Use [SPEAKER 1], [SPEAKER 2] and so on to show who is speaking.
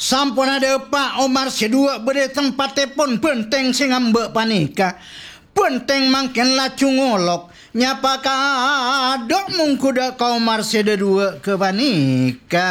[SPEAKER 1] Sampun ada Pak Omar sedua beri tempat pun penting sing ambek panika. Penting mangken lacu ngolok. Nyapa kadok mung kuda kau Omar sedua ke panika.